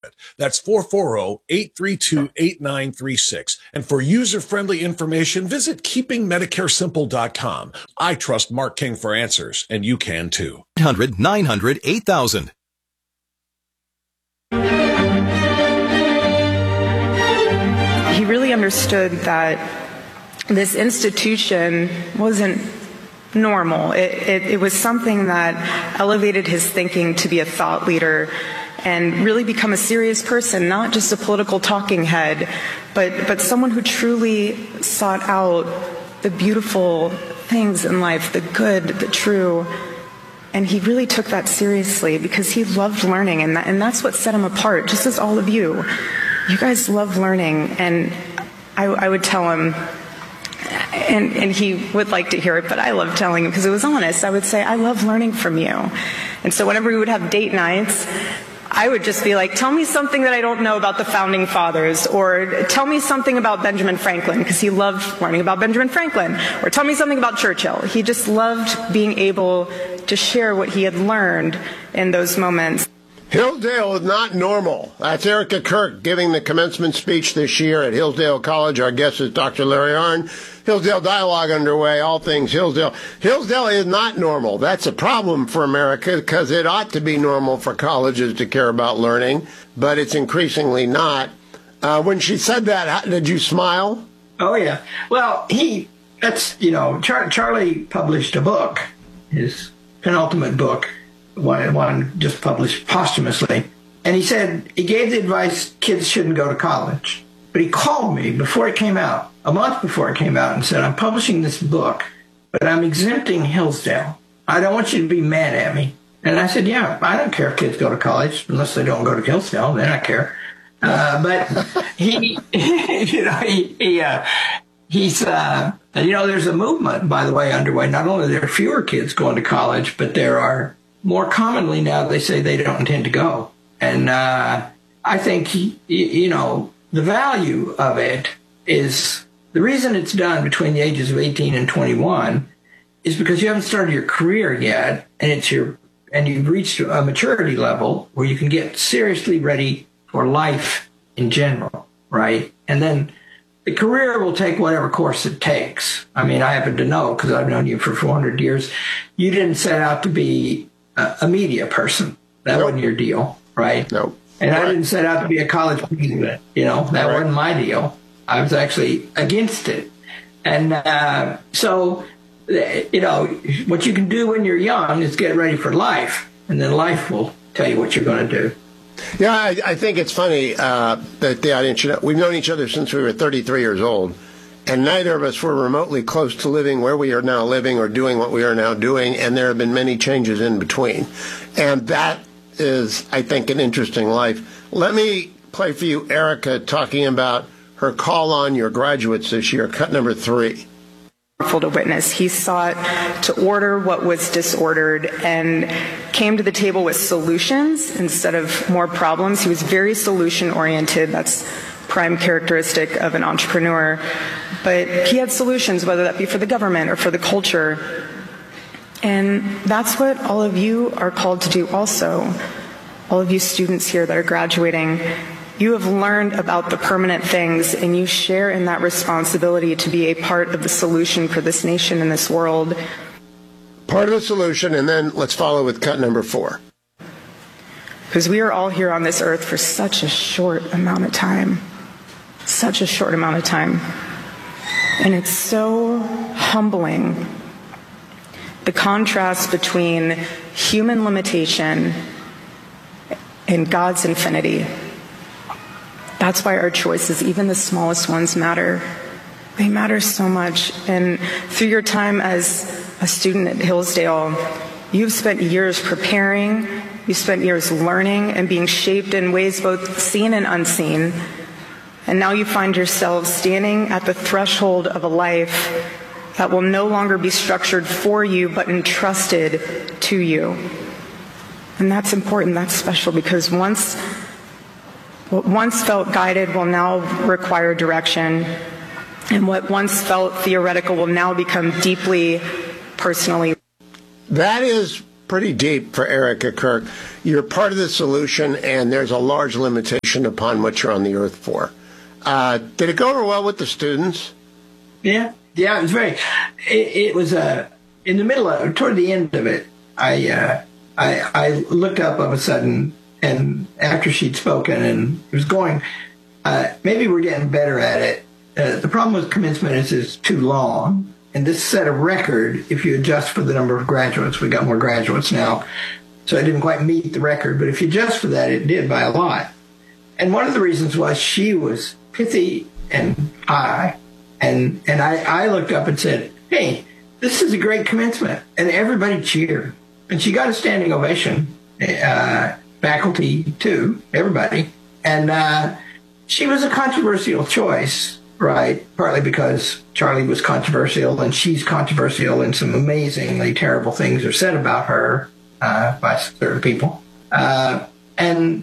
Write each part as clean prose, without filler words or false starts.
it. That's 440-832-8936. And for user-friendly information, visit keepingmedicaresimple.com. I trust Mark King for answers, and you can too. 800-900-8000. He really understood that this institution wasn't normal. It was something that elevated his thinking to be a thought leader and really become a serious person, not just a political talking head, but someone who truly sought out the beautiful things in life, the good, the true. And he really took that seriously because he loved learning, and that's what set him apart, just as all of you. You guys love learning, and I would tell him, and he would like to hear it, but I love telling him because it was honest. I would say, I love learning from you. And so whenever we would have date nights, I would just be like, tell me something that I don't know about the founding fathers, or tell me something about Benjamin Franklin, because he loved learning about Benjamin Franklin, or tell me something about Churchill. He just loved being able to share what he had learned in those moments. Hillsdale is not normal. That's Erica Kirk giving the commencement speech this year at Hillsdale College. Our guest is Dr. Larry Arnn. Hillsdale Dialogue underway, all things Hillsdale. Hillsdale is not normal. That's a problem for America because it ought to be normal for colleges to care about learning, but it's increasingly not. When she said that, did you smile? Oh, yeah. Well, Charlie published a book, his penultimate book, one just published posthumously. And he said, he gave the advice kids shouldn't go to college. But he called me before it came out, a month before it came out, and said, I'm publishing this book, but I'm exempting Hillsdale. I don't want you to be mad at me. And I said, yeah, I don't care if kids go to college, unless they don't go to Hillsdale, then I care. But there's a movement, by the way, underway. Not only are there fewer kids going to college, but there are more commonly now they say they don't intend to go. And I think, the value of it is the reason it's done between the ages of 18 and 21 is because you haven't started your career yet, and you've reached a maturity level where you can get seriously ready for life in general, right? And then the career will take whatever course it takes. I mean, I happen to know, because I've known you for 400 years, you didn't set out to be a media person. That wasn't your deal, right? No. And I didn't set out to be a college president. That wasn't my deal. I was actually against it. And so, what you can do when you're young is get ready for life, and then life will tell you what you're going to do. Yeah, I think it's funny that the audience, we've known each other since we were 33 years old, and neither of us were remotely close to living where we are now living or doing what we are now doing, and there have been many changes in between. And that is, I think, an interesting life. Let me play for you Erica talking about her call on your graduates this year, cut number 3. To witness. He sought to order what was disordered and came to the table with solutions instead of more problems. He was very solution-oriented. That's prime characteristic of an entrepreneur. But he had solutions, whether that be for the government or for the culture. And that's what all of you are called to do also. All of you students here that are graduating, you have learned about the permanent things, and you share in that responsibility to be a part of the solution for this nation and this world. Part of the solution, and then let's follow with cut number 4. Because we are all here on this earth for such a short amount of time. Such a short amount of time. And it's so humbling, the contrast between human limitation and God's infinity. That's why our choices, even the smallest ones, matter. They matter so much. And through your time as a student at Hillsdale, you've spent years preparing, you've spent years learning and being shaped in ways both seen and unseen. And now you find yourselves standing at the threshold of a life that will no longer be structured for you, but entrusted to you. And that's important, that's special, because what once felt guided will now require direction, and what once felt theoretical will now become deeply personally. That is pretty deep for Erica Kirk. You're part of the solution, and there's a large limitation upon what you're on the earth for. Did it go over well with the students? Yeah, it was very. It was in the middle of, toward the end of it. I looked up all of a sudden, and after she'd spoken, and it was going. Maybe we're getting better at it. The problem with commencement is it's too long, and this set a record. If you adjust for the number of graduates, we got more graduates now, so it didn't quite meet the record. But if you adjust for that, it did by a lot. And one of the reasons was she was pithy and high. And I looked up and said, hey, this is a great commencement. And everybody cheered. And she got a standing ovation, faculty too, everybody. And she was a controversial choice, right? Partly because Charlie was controversial and she's controversial, and some amazingly terrible things are said about her by certain people. And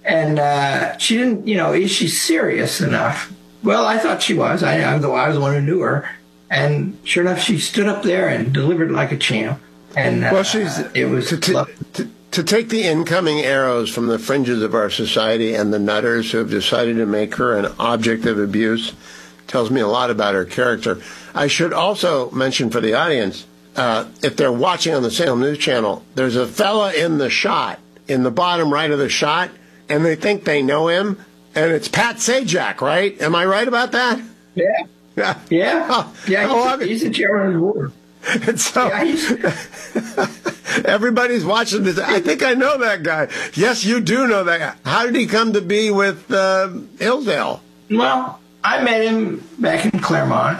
she didn't, is she serious enough? Well, I thought she was. I was the one who knew her. And sure enough, she stood up there and delivered like a champ. And it was to take the incoming arrows from the fringes of our society and the nutters who have decided to make her an object of abuse tells me a lot about her character. I should also mention for the audience, if they're watching on the Salem News Channel, there's a fella in the shot, in the bottom right of the shot, and they think they know him, and it's Pat Sajak, right? Am I right about that? Yeah. He's the chairman of the board. And so everybody's watching this. I think I know that guy. Yes, you do know that guy. How did he come to be with Hillsdale? Well, I met him back in Claremont.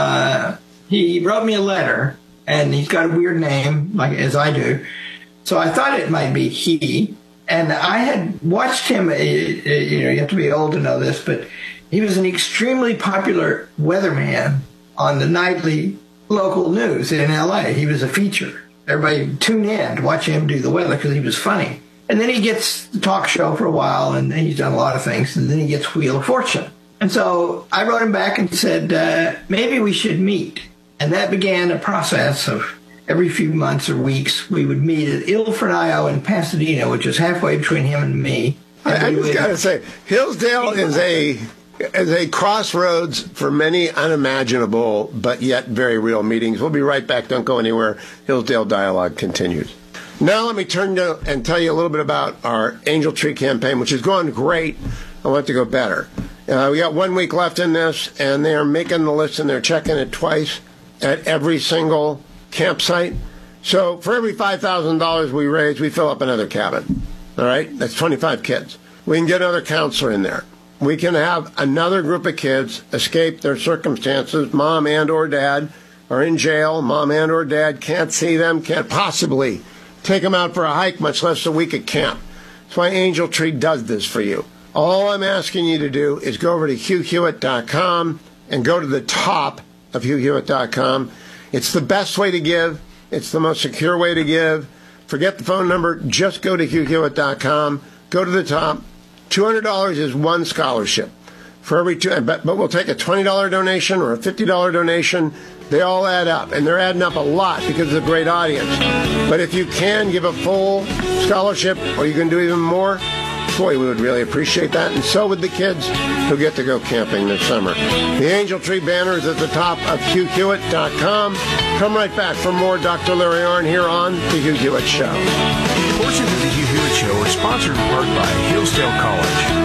He wrote me a letter, and he's got a weird name, like as I do. So I thought it might be he. And I had watched him, you have to be old to know this, but he was an extremely popular weatherman on the nightly local news in L.A. He was a feature. Everybody tuned in to watch him do the weather because he was funny. And then he gets the talk show for a while, and he's done a lot of things, and then he gets Wheel of Fortune. And so I wrote him back and said, maybe we should meet. And that began a process of every few months or weeks, we would meet at Ilford, IO in Pasadena, which is halfway between him and me. I just got to say, Hillsdale is a crossroads for many unimaginable but yet very real meetings. We'll be right back. Don't go anywhere. Hillsdale Dialogue continues. Now let me turn to and tell you a little bit about our Angel Tree campaign, which has gone great. I want it to go better. We got 1 week left in this, and they are making the list, and they're checking it twice at every single campsite. So for every $5,000 we raise, we fill up another cabin. All right? That's 25 kids. We can get another counselor in there. We can have another group of kids escape their circumstances. Mom and or dad are in jail. Mom and or dad can't see them, can't possibly take them out for a hike, much less a week at camp. That's why Angel Tree does this for you. All I'm asking you to do is go over to HughHewitt.com and go to the top of HughHewitt.com. It's the best way to give. It's the most secure way to give. Forget the phone number. Just go to HughHewitt.com. Go to the top. $200 is one scholarship. For every two, but we'll take a $20 donation or a $50 donation. They all add up, and they're adding up a lot because of a great audience. But if you can give a full scholarship, or you can do even more, boy, we would really appreciate that. And so would the kids who get to go camping this summer. The Angel Tree banner is at the top of HughHewitt.com. Come right back for more Dr. Larry Arnn here on The Hugh Hewitt Show. Portions of The Hugh Hewitt Show are sponsored in part by Hillsdale College.